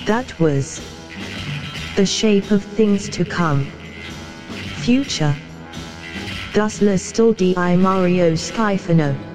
That was The Shape of Things to Come. Future. Das Listel di Mario Schifano.